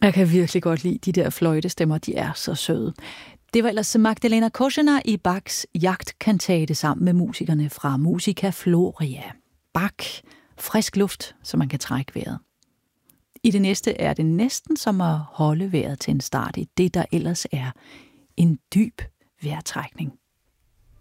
Jeg kan virkelig godt lide de der fløjtestemmer, de er så søde. Det var ellers Magdalena Kozená i Bachs jagtkantate sammen med musikerne fra Musica Floria. Bach, frisk luft, så man kan trække vejret. I det næste er det næsten som at holde vejret til en start i det, der ellers er en dyb vejrtrækning.